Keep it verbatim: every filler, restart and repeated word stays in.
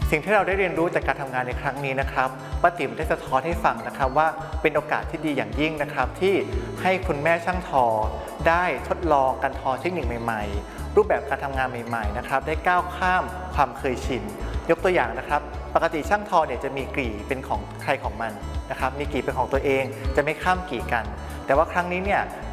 สิ่งที่เราได้เรียนรู้จากการทำงานในครั้งนี้นะครับป้าติ๋มได้สะท้อนให้ฟังนะครับว่าเป็นโอกาสที่ดีอย่างยิ่งนะครับที่ให้คุณแม่ช่างทอได้ทดลองการทอเทคนิคใหม่ๆรูปแบบการทำงานใหม่ๆนะครับได้ก้าวข้ามความเคยชินยกตัวอย่างนะครับปกติช่างทอเนี่ยจะมีกรี่เป็นของใครของมันนะครับมีกรี่เป็นของตัวเองจะไม่ข้ามกรี่กันแต่ว่าครั้งนี้เนี่ย